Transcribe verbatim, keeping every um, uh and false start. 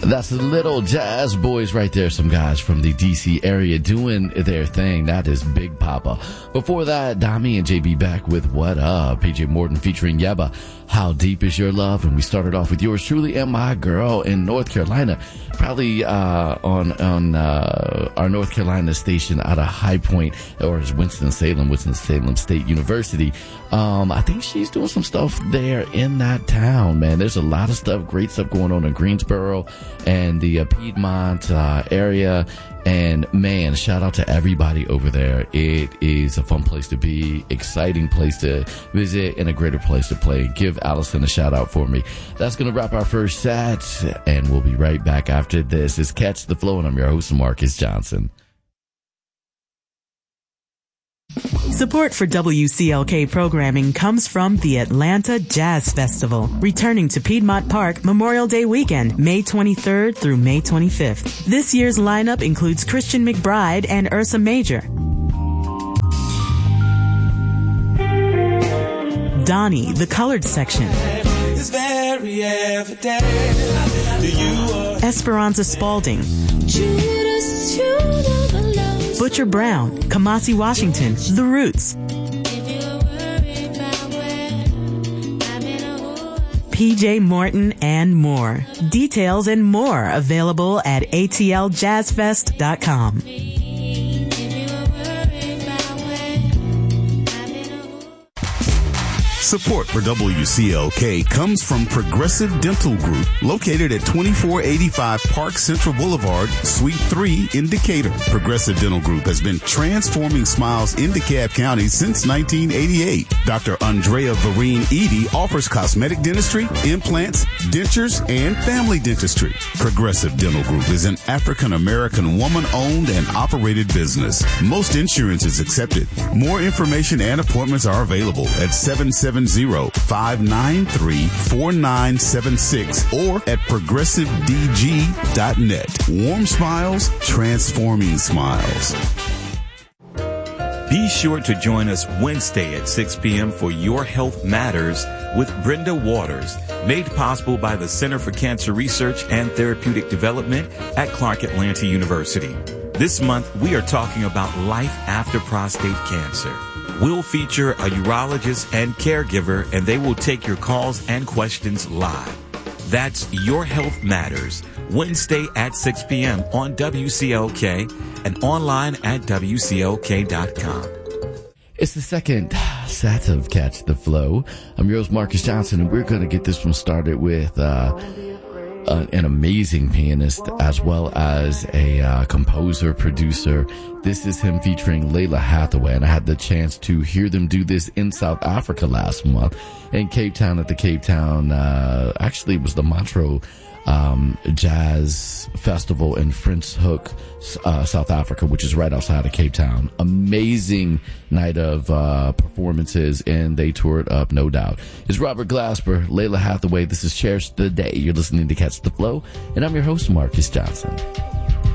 That's the Little Jazz Boys right there. Some guys from the D C area doing their thing. That is Big Papa. Before that, Dami and J B back with What Up? P J Morton featuring Yeba. How Deep Is Your Love? And we started off with yours truly and my girl in North Carolina. Probably uh, on on uh, our North Carolina station out of High Point, or is Winston-Salem, Winston-Salem State University. Um, I think she's doing some stuff there in that town, man. There's a lot of stuff, great stuff going on in Greensboro and the uh, Piedmont uh, area. And man, shout out to everybody over there. It is a fun place to be, exciting place to visit, and a greater place to play. Give Allison a shout out for me. That's going to wrap our first set, and we'll be right back after this. It's Catch the Flow, and I'm your host, Marcus Johnson. Support for W C L K programming comes from the Atlanta Jazz Festival, returning to Piedmont Park Memorial Day weekend, May twenty-third through May twenty-fifth. This year's lineup includes Christian McBride and Ursa Major, Donnie, The Colored Section, Esperanza Spalding, Butcher Brown, Kamasi Washington, The Roots, P J Morton, and more. Details and more available at A T L jazz fest dot com. Support for W C L K comes from Progressive Dental Group, located at twenty-four eighty-five Park Central Boulevard, Suite three in Decatur. Progressive Dental Group has been transforming smiles in DeKalb County since nineteen eighty-eight. Doctor Andrea Vereen Edie offers cosmetic dentistry, implants, dentures, and family dentistry. Progressive Dental Group is an African-American woman-owned and operated business. Most insurance is accepted. More information and appointments are available at seven seven zero, five nine three, four nine seven six or at progressive d g dot net. Warm smiles, transforming smiles. Be sure to join us Wednesday at six p.m. for Your Health Matters with Brenda Waters, made possible by the Center for Cancer Research and Therapeutic Development at Clark Atlanta University. This month, we are talking about life after prostate cancer. We'll feature a urologist and caregiver, and they will take your calls and questions live. That's Your Health Matters, Wednesday at six p.m. on W C L K and online at W C L K dot com. It's the second set of Catch the Flow. I'm your host, Marcus Johnson, and we're going to get this one started with uh, uh, an amazing pianist as well as a uh, composer, producer. This is him featuring Lalah Hathaway, and I had the chance to hear them do this in South Africa last month in Cape Town at the Cape Town, uh, actually it was the Montreux um, Jazz Festival in Franschhoek, uh, South Africa, which is right outside of Cape Town. Amazing night of uh, performances, and they tore it up, no doubt. It's Robert Glasper, Lalah Hathaway. This is Cherish the Day. You're listening to Catch the Flow, and I'm your host, Marcus Johnson.